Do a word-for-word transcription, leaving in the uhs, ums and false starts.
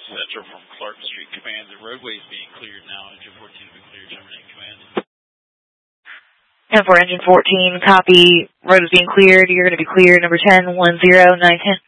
Central from Clark Street Command. The roadway is being cleared now. Engine fourteen will be cleared. Terminate command. ten four, engine fourteen, copy. Road is being cleared. You're going to be cleared. Number ten, one zero, nine ten.